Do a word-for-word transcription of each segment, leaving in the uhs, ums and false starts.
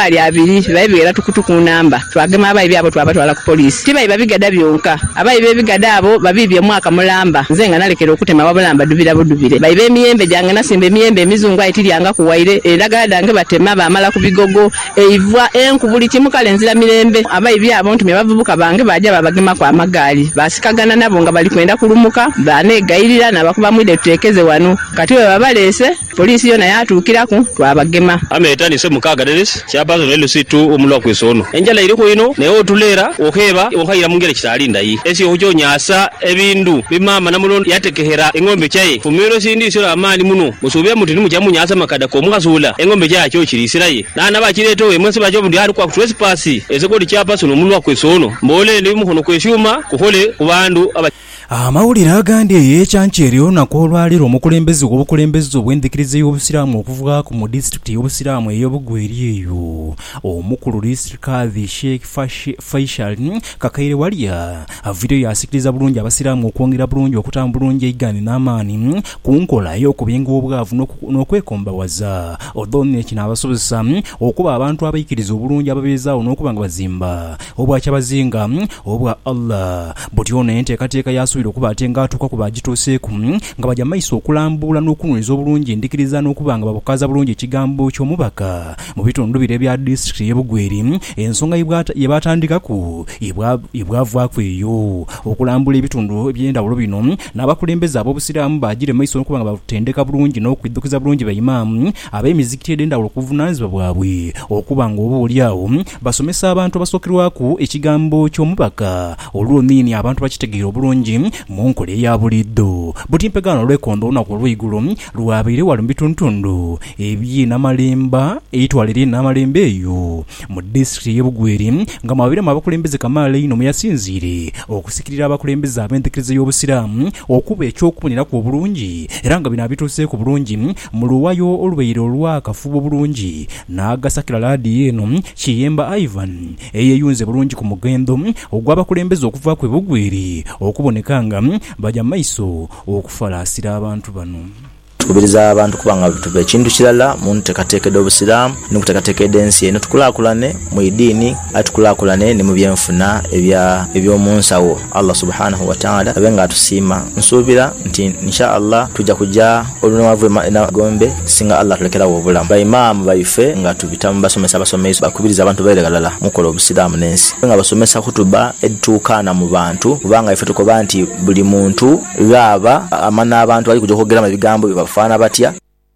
amagaali abiri bayibeera tukutuku namba twagema abayi byabo twabatwala ku poliisi tibayi babigada byonka abayi bebigada abo babibye mwaka mulamba nze nga nalekera okutema wabulamba dubira budubire bayi b'emiyembe jange nasimba emiyembe emizungu ayitiryanga kuwaire eragala dange batema bamala ku bigogo eivwa enku buli kimu kale nzira mirembe abayi byabo ntumye bavubuka bange bajja babagema kwa amagaali basikagana nabo nga bali kwenda kulumuka banegayirira nabakuba mwide tutekeze wano kati we babaleese poliisi yona yatuukiraku twabagema ametani se mukaga delis kyabazo nelo situ omulwa kwesono enjala iriko ino naye otulera okeba okayira mungere kitalinda yi esi ojo nyasa ebindu bimama namulondo yatekehera engombe kyaye fumiro sindi sira amani muno musubya muti nimu kyamunyasa makada ko mukazula engombe kyakyo kirisiraye nana bakireto emwese bajo ndi hari kwa trespass ezekodi kyapaso nomulwa kwesono mbole ndi mukono kweshuma kuhole kubandu aba amawulire agambye ey'ekyankyeeri olunaku olwaliro omukulembeze w'obukulembeze obw'enzikiriza y'obusiraamu okuvuga ku mu disitulikiti y'obusiraamu ey'obugweri eyo omukulu disitulikiti kadhi Sheikh Faisal Kakaire Walya aviireyo asikiriza bulungi abasiraamu okwongera bulungi okutamba bulungi eigani n'amaani ku nkola ey'okubyenga obwavu n'okwekombawaza odonne kino abasobozesa okuba abantu abayikiriza obulungi ababeezaawo n'okuba nga bazimba obwakyabazinga obwa Allah butyo n'enteekateeka ya okuba ate ng'atuuka ku bagituuseeku nga bajja maiso okulambula n'okunyweza obulungi endikiriza n'okuba nga babukaza bulungi ekigambo ky'omubaka mu bitundu bire bya disitulikiti y'Ebugweri ensonga ye batandikaku ebwavaako eyo okulambula ebitundu eby'endawulo bino n'abakulembeze ab'obusiraamu bagire maiso n'okuba nga batendeka bulungi n'okuddukiza bulungi bayimaamu ab'emizikiti ed'endawulo okuvunaanyizibwa bwabwe okuba nga oba oliawo basomesa abantu abasookerwaku ekigambo ky'omubaka olwoniini abantu bakitegeera obulungi mu nkola eya buliddo butimpegano lwekondo olunaku olw'eigulu lwabaire wali mu bitundutundu eby'enamalemba eitwalire enamalemba eyo mu disitulikiti y'Ebugweri nga mwabiremu abakulembeze Kamala ino muyasinziire okusikirira abakulembeze ab'enzikiriza y'obusiraamu okuba ekyokuboneraku obulungi era nga bino abituuseeku bulungi mu luwayo olubaire olwakafuba obulungi n'agasakira laadiyo eno Kiyemba Ivan eyeyunze bulungi ku mugendo ogw'abakulembeze okuva ku Ebugweri okuboneka nga bajja maiso okufalaasira abantu bano tukubiriza abantu kubanga tuba ekintu kirala mu nteekateeka obusiraamu n'okuteekateeka ensi eno tukulaakulane mu idiini atukulaakulane ne mu byenfuna ebya eby'omunsawo Allah subhanahu wa ta'ala abenga atusiima nsuubira nti insha Allah tujja kujja olunawavu na gombe singa Allah tulekerawo obulamu baimaamu baife nga tubitamu basomesa basomesa bakubiriza abantu bayiregalala mukola obusiraamu n'ensi nga basomesa kutuba edtuukaana mu bantu kubanga ife tukoba nti buli muntu laba amana abantu bali kujja kwogeramu ebigambo bibafana batya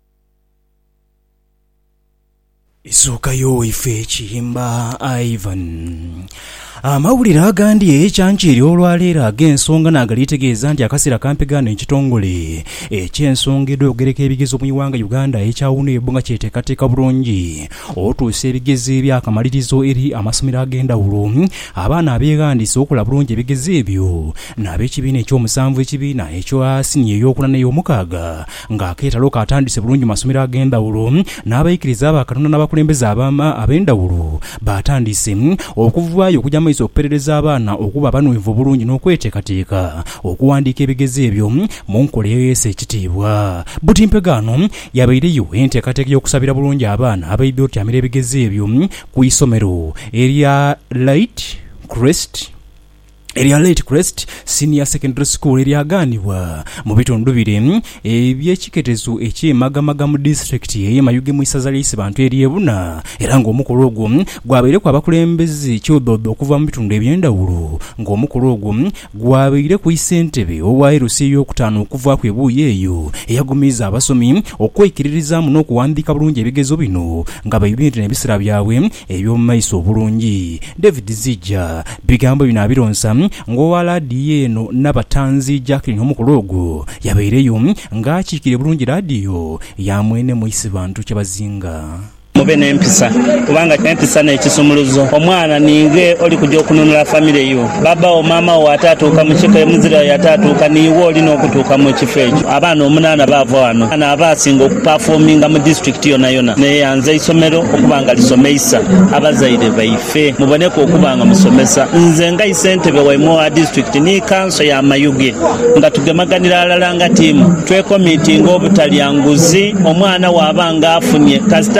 isookayo ife Kiyemba Ivan amawulire agandye ekyankyeeri olwaleero ag'ensonga n'agalitegeeza nti akaseera kampegano ekitongole eky'ensonga edyogereka ebigezo mu iwanga Uganda ekyawuna ebbunga kyeteekateeka bulungi otuusa ebigezo ebyakamalirizo eri amasomero ag'endawulo abaana abeegandise okola bulungi ebigezo ebyo n'ab'ekibiina ekyomusanvu ekibiina ekyasiniya ey'okuna n'ey'omukaaga ng'akeetalo katandise bulungi mu masomero ag'endawulo n'abayikiriza abakatonda n'abakulembeze abama ab'endawulo batandise okuvaayo okujja maiso okuperereza abaana okuba abanwevu bulungi n'okweteekateeka okuwandiika ebigezo ebyo mu nkola eyeesa ekitiibwa butimpegano yabaireyo enteekateeka y'okusabira bulungi abaana abaidde otyamira ebigezo ebyo ku isomero erya Light Crest Area Light Crest Senior Secondary School eryaganibwa mu bitundu bire ebyekiketezo ekyemagamaga mu district y'Emayuge mu isaza ly'Ise bantu eryebuna era ng'omukolo ogwo gwabaire ku abakulembeze kyododdo okuva mu bitundu eby'endawulo ng'omukolo ogwo gwabaire ku Isentebe owa Erusi ey'okutaano okuva ku ebuuyi eyo eyagumiza abasomi okwekiririzamu n'okuwandiika bulungi ebigezo bino nga bayibinti n'ebisira byabwe eby'omu maiso obulungi. David Zijja bigambo bino abironsa ng'owalaadiyo eno n'abatanzi Jacqueline omukolo ogwo yabaireyo ng'akiikire bulungi laadiyo yamwene mu Ise bantu kyebazinga mube n'empisa kubanga empisa n'ekisumuluzo omwana ninge oli kujja okununula famire yo baba o mama o atatuuka mu kifo emuzira yatatuuka niiwe olina okutuuka mu kifo ekyo abaana omunaana baava wano ana abaasinga okupafominga mu district yona yona neyanza isomero okubanga lisomeisa abazaire baife muboneka okubanga musomesa nze nga Isentebe waimwe wa district ni kanso ya Mayuge nga tugemaganira alala nga tiimu twekomitinga obutalyanguzi omwana waabanga afunye kasita aba mwana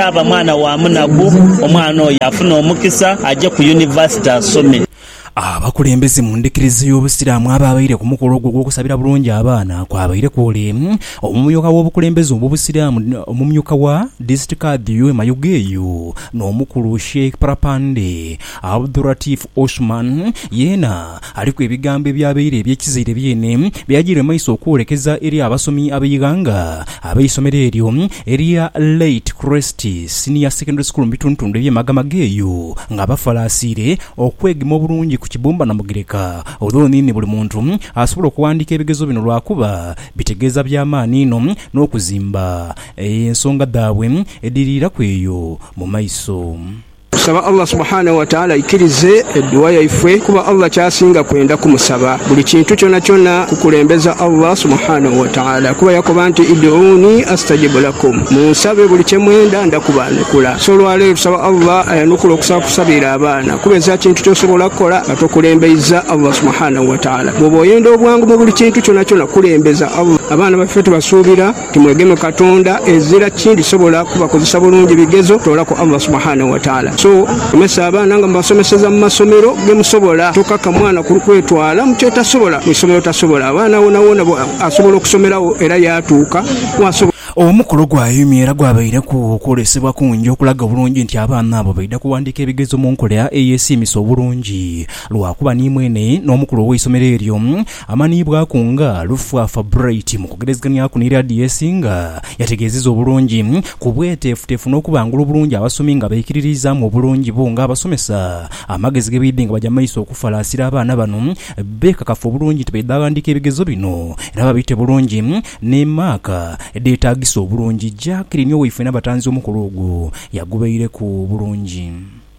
omwana wa munaku omwana oyo afuna omukisa ajja ku university asome. Abakulembeze mu ndikirizo y'obusiraamu ababaire ku mukolo ogwo gw'okusabira bulungi abaana kwabaire kwole omumyuka w'obukulembeze obw'obusiraamu omumyuka wa district y'e Mayugeyo n'omukulu Sheikh Parapande Abduratif Osman yena aliko ebigambo ebyabaire ebyekizire byene byagire maiso okwolekeza eri abasomi ab'Uganda abayisomero eryo eriya Late Christie Senior Secondary School mu bitundu by'Emagamageyo nga bafalasire okwegema obulungi ku kibumba na mugereka odho nini buli muntu asobola okuwandika ebigezo bino lwakuba bitegeeza by'amaani ino n'okuzimba ensonga daabwe edirira kweyo mu maiso. Tusaba Allah subhanahu wa ta'ala ikirize edduwa yaife kuba Allah kyasinga kwenda kumusaba buli kintu kyonna kyonna kukulembeza Allah subhanahu wa ta'ala kuba yakoba nti id'uni astajibu lakum munsabe buli kyemwenda ndakubanukula. So lwaleero tusaba Allah ayanukula okusaba kusabira abaana kubeza kintu kyosobola kukola nga tokulembeza Allah subhanahu wa ta'ala bw'oba oyenda obwangu mu buli kintu kyonna kyonna kulembeza Allah. Abaana baffe tubasuubira timwegeme Katonda ezira kindi sobola kubakozesa bulungi bigezo tolako Allah subhanahu wa ta'ala. So umesa abaana nga mbasomeseza mu masomero gemusobola tokaka mwana kukwetwala mu kyetasobola mu isomero tasobola abaana wona wona asobola okusomerawo era yatuuka wasobola. Omukolo gwayumye era gwabaire ku okwolesebwa kungi okulaga bulungi nti abaana abo baida kuwandika ebigezo mu nkola ya A S miso bulungi lwakuba nimwene n'omukulu w'isomero eryo amanibwa kunga Lufafa Bright mu kugerezeganya ku nira D S nga yategeezeza obulungi ku bweteefuteefu n'okubangula obulungi abasomi nga bayikiririza mu bulungi bo nga abasomesa amagezi gebidde nga bajja maiso okufalasira abaana bano bekakafu obulungi tebedawandika ebigezo bino era babite bulungi ne maaka data giso bulungi Jacqueline owife n'abatanzi omukolo ogwo yagubaire ku bulungi.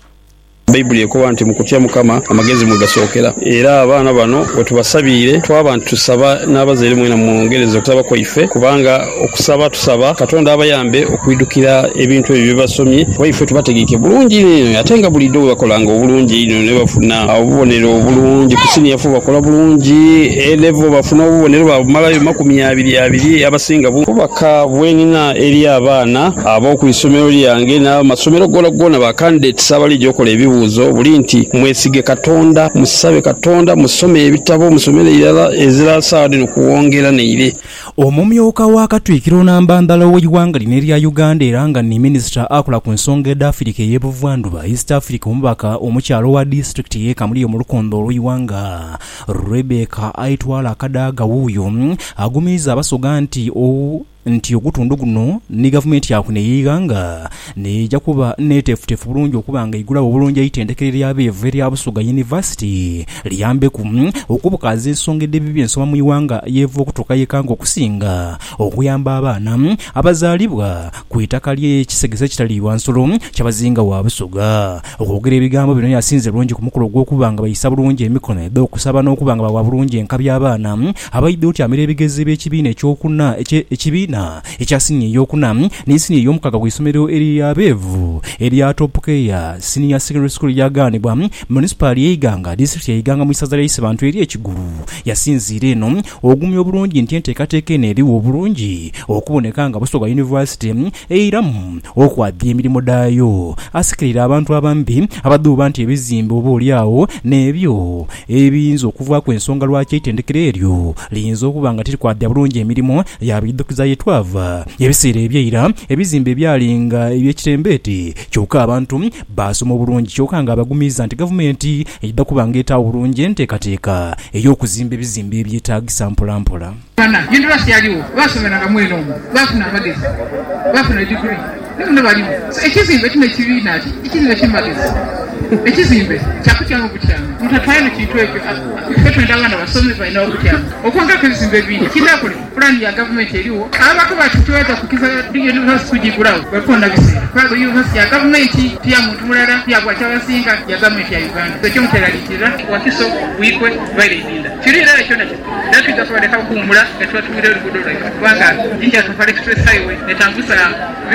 Bayibuli ekoba nti mukutya Mukama amagezi mugasookera era abaana bano wetubasabire twaba ntusaba n'abazaire mwena mwongereza okusaba kwaife kubanga okusaba tusaba Katonda abayambe okwidukira ebintu ebyo bibasomye waife tubategeke bulungi nino ate nga bulido bakolanga obulungi ino ne bafuna obubonero obulungi kusini yafu bakola bulungi elevo bafuna obubonero bamalayo makumi abiri abiri abasinga bubaka bwenina eri abaana ab'okwisomero lyange n'amasomero gona gona ba candidates abali gyokola ebibu buli nti mwesige Katonda musabe Katonda musome ebitabo musomere irala ezira saadi nokuwongera neire. Omumyuka wa Katwikiro Nambandala w'eggwanga lino erya Uganda era nga ni Minister akola ku nsonga eda Africa y'ebuvanjuba East Africa omubaka omukyalo wa district y'e Kamuli mu Lukondo olw'Iwanga Rebecca aitwala Kadaga wuuyo agumiza abasoga nti o nti ogutundu guno ni government yakuneeyiganga neja kuba netefutefu bulungi okubanga igula obulungi ayitendekere lyabeevu eryabusuga University liyambe ku okubukaza ensonga ebibi ensoma mu Iwanga yevu okutuuka yekanga okusinga okuyamba abaana abazaalibwa ku itaka ly'ekisegese kitaliibwa nsolo kyabazinga wabusuga okwogera ebigambo bino yasinze bulungi ku mukolo gw'okubanga bayisa bulungi emikono edda okusaba n'okubanga bawa bulungi enkabi abaana abayidde otyamira ebigezo by'ekibiina ekyokuna ekibiina ekyasinye eyokuna n'ensinye ey'omukaga gw'essomero eryabeevu erya Top Care Senior Secondary School lyaganibwa municipal y'Iganga district y'Iganga mu isaza ly'eyise bantu eri ekigulu yasinziira eno ogumya obulungi nti enteekateeka eno eriwo obulungi okuboneka nga Busoga University eiramu okwadya emirimu daayo asikirira abantu abambi abaduuba nti ebizimbe oba oliawo n'ebyo ebiyinza okuva ku ensonga lwaki eitendekero eryo liyinza okuba nga terikwadya bulungi emirimu yabidokiza twava ebiseera ebyeira ebizimbe byalinga ebyekitembeete kyokka abantu basoma obulungi kyokka nga abagumiza nti gavumenti ejja kubanga etaawo bulungi enteekateeka ey'okuzimba ebizimbe ebyetaagisa mpolampola. University yaliwo basomeranga mweno omwo bafuna amagezi bafuna digiri nibona baliwo ekizimbe kino ekibiina ki ekizimbe kimagezi ekizimbe kyakutyanga okutyanga mutatwalina kintu ekyo ffe twenda abaana basome balina okutyanga okwongako ebizimbe ebindi kindakole pulani ya gavumenti eriwo abako bati tuweza kukiza university kugigulawo bakonda biseera kubanga university ya gavumenti tiya muntu mulala tiyabwa kyabasinga ya gavumenti ya Uganda ekyomuteraliikirira wakiso bwikwe baireidinda kiri era ekyo nakyo nakijja kubaleka okuwumula nga tuba tumira oluguudo lwaife kubanga jinja Kampala express highway netambuza ebibuzo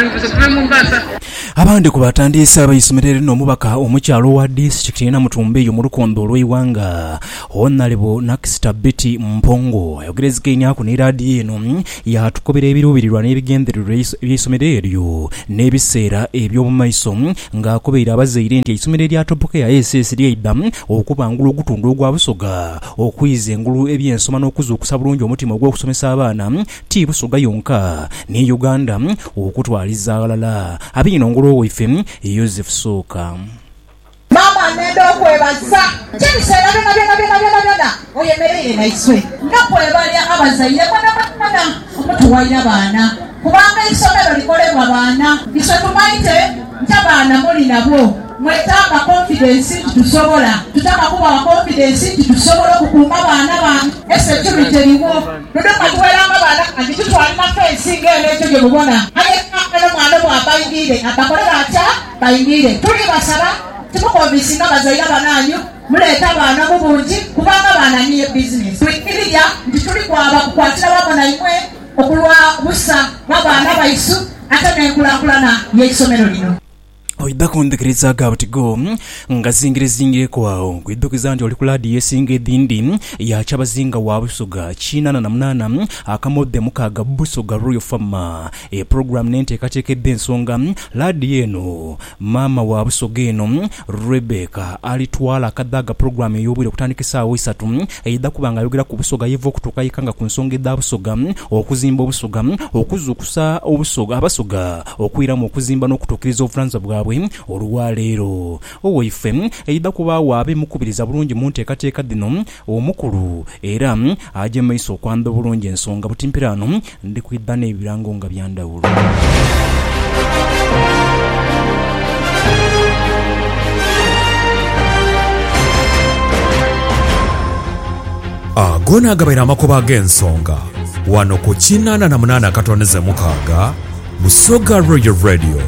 mube Mombasa. Abandi ku batandise abayisomero lino omubaka omukyalo wa district ena Mutumbe yo mu Lukondo olw'Iwanga Honorable Nakisita Betty Mpongo ayogerezekenya ku ne radio eno yatukobera ebiruubirirwa n'ebigendererwa by'essomero eryo n'ebiseera eby'omumaiso ng'akobera abazaire nti essomero lya Topoke ya S S ly'edda okubangula ogutundu ogwa Busoga okwiza engulu ebyensoma n'okuzuukusa bulungi omutima ogw'okusomesa abaana ti Busoga yonka ne Uganda okutwaliza alala abino ngulu wifem Joseph Soka mama nendo kwebaza kimisera bena bena bena bena bena oyemerere naiswe nakwebalya abazaire bana bana omutuwaira baana kubanga isomero likolebwa baana iswe tumaite ntabaana muli nabo mwetanga confidence tusobola tutaka kuba confidence tusobola okukuuma baana ba security liwo ndoka tuwelanga baana kandi tutwalina fence ngene ekyo gye mubona ayekakana mwana bwa bayingire abakolera atya bayingire tuli basaba timukombisinga bazaire bananyu muleta baana mubungi kubanga baana niye business twikirira nti tuli kwaba kukwatira bamona imwe okulwa busa babaana baisu ate n'enkulakulana y'essomero lino oida kundikiriza gabutigo nga zingire zingire kwao kwidukiza nti oli kuladi yesinga edindi ya chabazinga wa Busoga chinana na munana akamode mukaga Busoga Royal Farmer e program nente katekedde ensonga ladi yeno mama wa Busoga eno Rebecca alitwala kadaga program eyobwire kutandikisa awo isatu eida kubanga yogera ku Busoga yevo kutoka yikanga ku nsonga eda Busoga okuzimba Busoga okuzukusa Obusoga abasoga okwira mu okuzimba n'okutokiriza obulanza bwa olwaleero owoife eida kuba waabe mukubiriza bulungi mu nteekateeka dino omukulu era aje maiso okwanda bulungi ensonga butimpirano ndi kwidda n'ebirango nga byandawulo agona agabaira amakuba g'ensonga wano ku kinana na munana katoneze mukaaga Busoga Royal Radio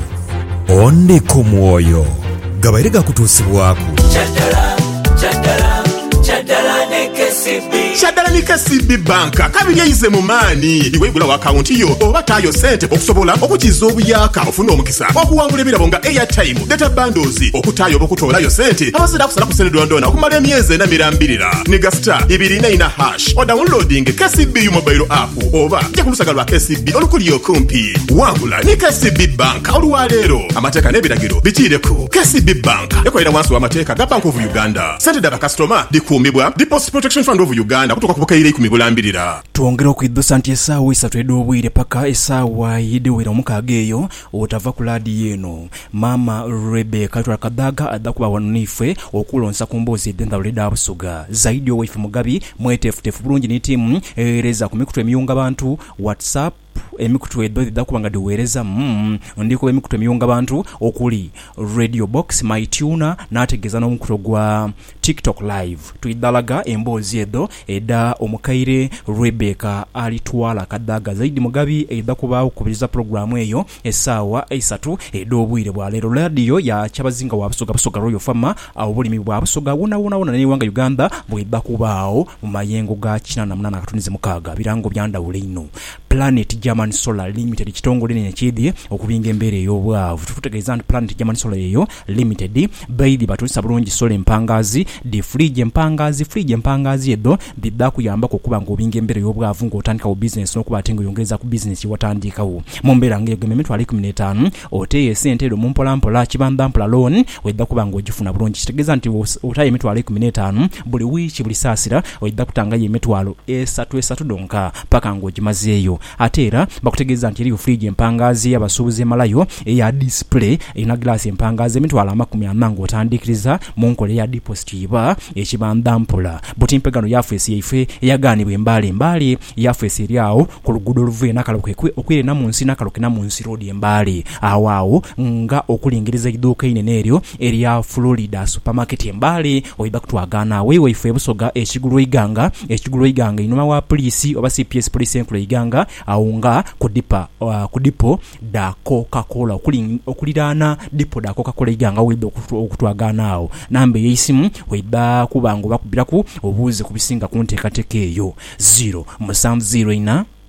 Onde kumwoyo gabaire gakutuusibwako Chadala Chadala Chadala ne K C B Chadala ne K C B banka kabiri yayize mu maani iwe igula account yo oba tayo sente okusobola okukiza obuyaka ofuna omukisa okuwangula ebirabo nga airtime data bundles okutayo okutolayo sente abazira kusala ku sente ndondona okumala emyezi na mirambirira niga star ibiri na ina hash o downloading K C B mobile app oba je kulusagalwa K C B olukuliyo kumpi wangula ne K C B banka olwaleero amateka n'ebiragiro bitireko K C B banka ekolera wansi wa mateka ga Bank of Uganda sente daba customer dikumibwa Deposit Protection Fund of Uganda kutoka kubukaire ku mibulambirira tuongera okwidosa nti esaawa isatu edobwire paka esaawa yidewera omukaaga eyo otava ku ladi yeno mama Rebecca twakadaga adakuba wanifwe okulonsa ku mboozi edenda leda Busoga zaidi owife mugabi mwetefutefu bulungi ni timu ereza ku mikutu emiyunga bantu WhatsApp emikutu edda kubanga diwereza mm ndiko emikutu emiyunga bantu okuli Radio Box My Tuna nategeza n'omukutu gwa TikTok live tuidalaga embozi edo eda omukaire Rebecca alitwala kadaga zaidi mugabi edda kuba okubiriza programu eyo esaawa esatu edobwire bwa lero radio ya chabazinga wa Busoga Busoga Royal Farmer obulimi bwa Busoga wona wona wona niwanga Uganda bwedda kubaawo mu mayengo ga kina na munana katunize mukaaga birango byanda ulino Planet German Solar Limited kitongole ne chidi okubinga embere y'obwavu tukutegeza nti Planet German Solar eyo Limited baidi batulisa bulungi solar mpangazi di fridge mpangazi fridge mpangazi edo didda kuyamba kukuba ngo binga embere y'obwavu ngo otandika ku business no kuba tengo yongeza ku business watandika wo mombera ngege memetu ali kumi n'etaano oteye sente edo mumpola mpola kibanda mpola loan wedda kuba ngo gifuna bulungi kitegeza nti otaye metu ali kumi n'etaano buli wichi buli saasira wedda kutanga ye metwalo esatu esatu donka paka ngo gimazeyo atera bakutegeza nti eri fridge mpangazi abasubuze malayo eya display ina glass mpangazi emitwala makumi anango otandikiriza munkole ya deposit iba ekibanda mpola butimpegano ya face yife yaganibwe mbali mbali ya face lyao ku lugudo luvuye nakaloke okwire na munsi nakaloke na munsi road embali awao nga okulingiriza iduka inene eryo area Florida supermarket embali oiba kutwagana wewe ife Busoga ekigulu iganga ekigulu iganga inuma wa police oba C P S police enkulu iganga aunga kudipa uh, kudipo da Coca-Cola okuli okulirana dipo da Coca-Cola iganga wedo okutwaganaawo nambe yisimu weda kubango bakubiraku obuze kubisinga kunteekateeka eyo zero musanvu zero ina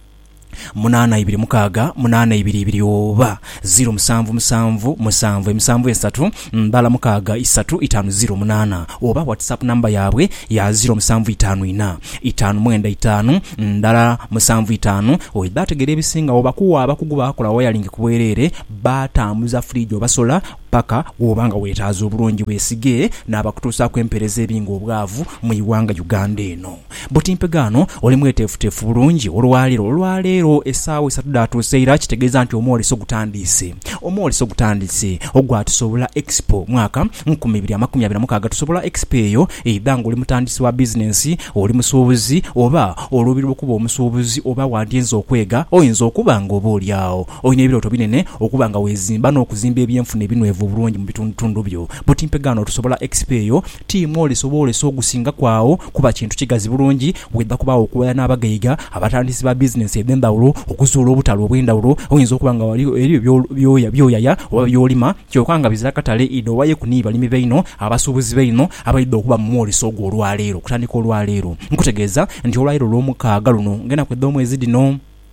munana ibiri mukaga munana ibiri ibiri oba zero musanvu musanvu musanvu emisanvu esatu ndala mukaga isatu itano zero munana oba WhatsApp number yabwe ya zero musanvu itano ina itano mwenda itano ndala musanvu itano oidategere ebisinga oba kuwa abakuguba akola wiring kubwerere batambuza fridge obasola paka wobanga wetaaza obulungi wesige n'abakutuusa kwempereza ebinga obwavu mu iwanga Uganda eno Botimpegano oli mwetefutefu bulungi olwaliro olwalero esaawa esatu datuuseera kitegeeza nti omwoleso gutandise omwoleso gutandise ogwatusobola expo mwaka nkumi ibiri amakumi abiri mukaaga tusobola expo eyo eidanga oli mutandisi wa business oli musuubuzi oba olubiri okuba omusuubuzi oba wandinza okwega oyinza okuba nga oba oliawo oyina ebirooto binene okuba nga wezimba n'okuzimba ebyenfuna ebinwevu bulungi mu bitundu byo Botimpegano tusobola expo eyo tiimu olesobooleso ogusinga kwawo kuba kintu kigazi bulungi wedda kubaawo okuwera n'abagayiga abatandisi ba business edendawulo okuzuula obutalo obwendawulo oyinza okuba nga wali ebyo byoya byoyaya oba byolima kyokanga bizira katale ido waye kuni balimi beino abasuubuzi beino abalidde okuba mu mwoleso ogwo olwaleero kutandika olwaleero nkutegeeza nti olwaleero lw'omukaaga luno ngena kwedda omwezi dino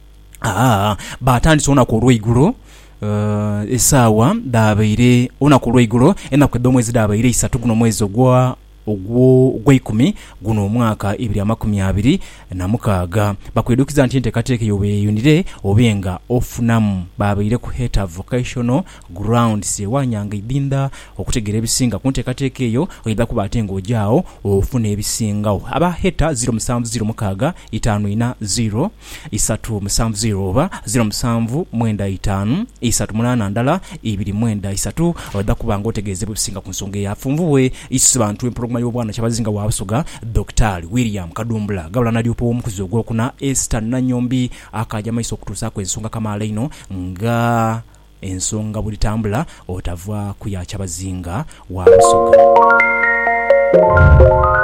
aa batandise onako olw'eigulo Uh, esawa dabaire onako olw'eigulo ennaku edda omwezi dabaire isatu guno mwezi ogwa ogwo gw'ikumi guno omwaka ibiri amakumi abiri na mukaaga bakwedukiza nti enteekateeka eyo beeyunire obenga ofunamu babaire ku Heta Vocational Grounds ewanyanga idinda okutegeera ebisinga ku nteekateeka eyo oyinza kuba ate ng'ojaawo ofuna ebisingawo aba Heta zero musanvu zero mukaaga itaano ina zero isatu musanvu zero oba zero musanvu mwenda itaano isatu munana ndala ibiri mwenda isatu oyinza kuba ng'otegeeza ebisinga ku nsonga eyafunvuwe isi bantu empologoma y'obwana kyabazinga wa Busoga Doctor William Kadumbula gabula nalyopo omukuzi ogwokuna Esther Nanyombi akaja maiso okutuusaako ensonga kamaala ino nga ensonga buli tambula otava ku ya kyabazinga wa Busoga.